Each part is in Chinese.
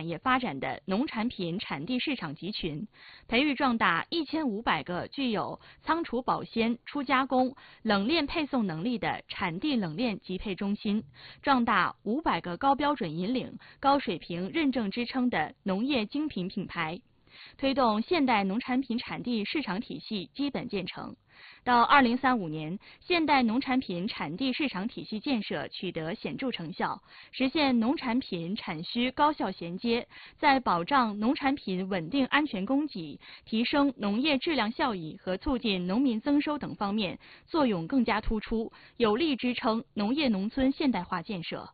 产业发展的农产品产地市场集群，培育壮大1500个具有仓储保鲜、初加工、冷链配送能力的产地冷链集配中心，壮大500个高标准引领、高水平认证支撑的农业精品品牌，推动现代农产品产地市场体系基本建成。到2035年，现代农产品产地市场体系建设取得显著成效，实现农产品产需高效衔接，在保障农产品稳定安全供给、提升农业质量效益和促进农民增收等方面作用更加突出，有力支撑农业农村现代化建设。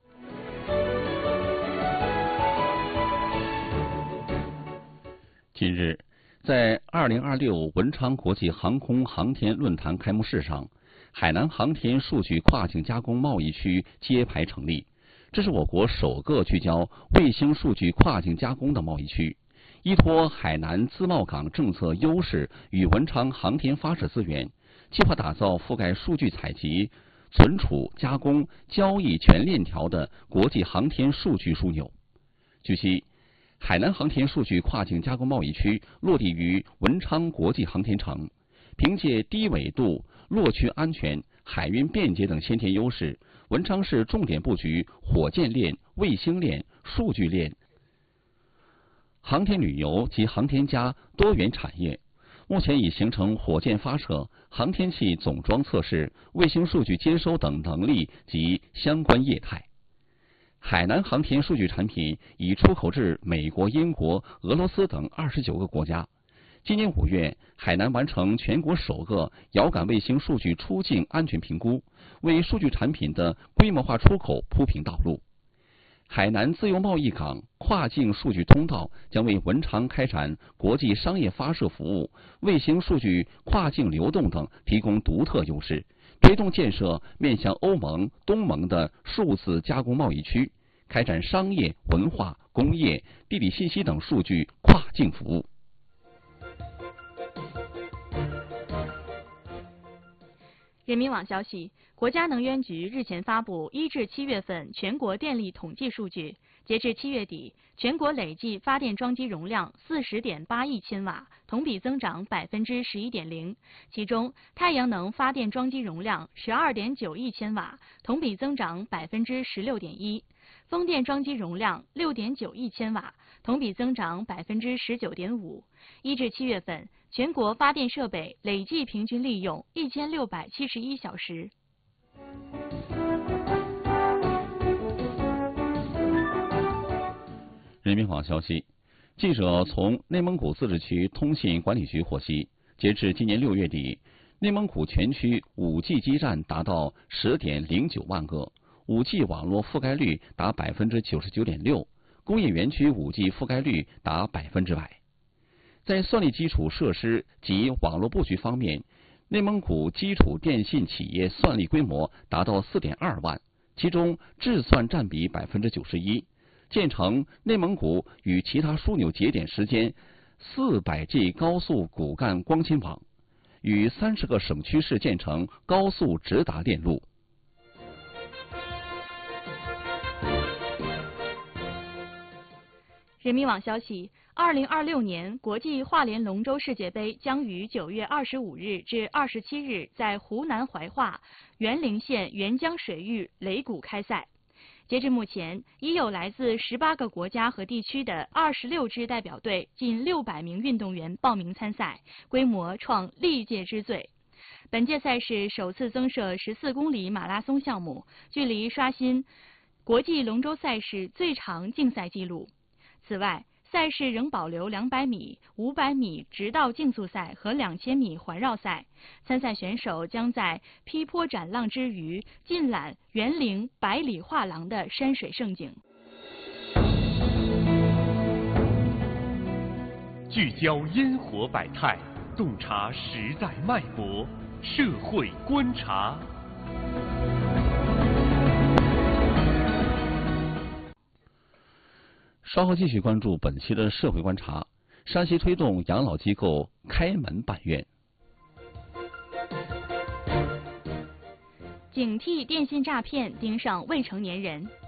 近日，在2026文昌国际航空航天论坛开幕式上，海南航天数据跨境加工贸易区揭牌成立。这是我国首个聚焦卫星数据跨境加工的贸易区，依托海南自贸港政策优势与文昌航天发射资源，计划打造覆盖数据采集、存储、加工、交易全链条的国际航天数据枢纽。据悉，海南航天数据跨境加工贸易区落地于文昌国际航天城，凭借低纬度、落区安全、海运便捷等先天优势，文昌市重点布局火箭链、卫星链、数据链、航天旅游及航天加多元产业。目前已形成火箭发射、航天器总装测试、卫星数据接收等能力及相关业态。海南航天数据产品已出口至美国、英国、俄罗斯等29个国家。今年5月，海南完成全国首个遥感卫星数据出境安全评估，为数据产品的规模化出口铺平道路。海南自由贸易港跨境数据通道将为文昌开展国际商业发射服务、卫星数据跨境流动等提供独特优势，推动建设面向欧盟、东盟的数字加工贸易区，开展商业、文化、工业、地理信息等数据跨境服务。 人民网消息，国家能源局日前发布1至7月份全国电力统计数据，截至7月底，全国累计发电装机容量40.8亿千瓦，同比增长11.0%，其中太阳能发电装机容量12.9亿千瓦，同比增长16.1%，风电装机容量6.9亿千瓦，同比增长19.5%。1至7月份，全国发电设备累计平均利用1671小时。 人民网消息，记者从内蒙古自治区通信管理局获悉，截至今年6月底，内蒙古全区 5G 基站达到10.09万个，5G 网络覆盖率达 99.6%， 工业园区 5G 覆盖率达100%。在算力基础设施及网络布局方面，内蒙古基础电信企业算力规模达到 4.2 万，其中智算占比 91%， 建成内蒙古与其他枢纽节点时间 400G 高速骨干光纤网，与30个省区市建成高速直达链路。 人民网消息，2026年国际华联龙舟世界杯将于9月25日至27日在湖南怀化沅陵县沅江水域擂鼓开赛。截至目前，已有来自18个国家和地区的26支代表队，近600名运动员报名参赛，规模创历届之最。本届赛事首次增设14公里马拉松项目，距离刷新国际龙舟赛事最长竞赛纪录。此外，赛事仍保留200米、500米直道竞速赛和2000米环绕赛。参赛选手将在劈坡斩浪之余，尽览沅陵百里画廊的山水胜景。 聚焦烟火百态，洞察时代脉搏，社会观察。 稍后继续关注本期的社会观察。山西推动养老机构开门办院。 警惕电信诈骗盯上未成年人。